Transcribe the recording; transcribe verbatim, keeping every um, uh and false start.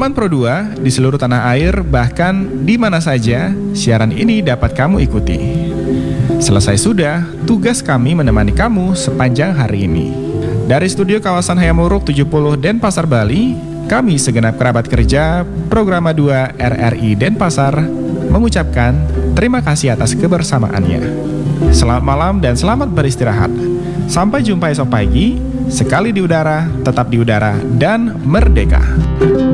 Teman Pro dua di seluruh tanah air, bahkan di mana saja, siaran ini dapat kamu ikuti. Selesai sudah, tugas kami menemani kamu sepanjang hari ini. Dari studio kawasan Hayamuruk tujuh puluh Denpasar, Bali, kami segenap kerabat kerja Programa dua R R I Denpasar mengucapkan terima kasih atas kebersamaannya. Selamat malam dan selamat beristirahat. Sampai jumpa esok pagi, sekali di udara, tetap di udara, dan merdeka.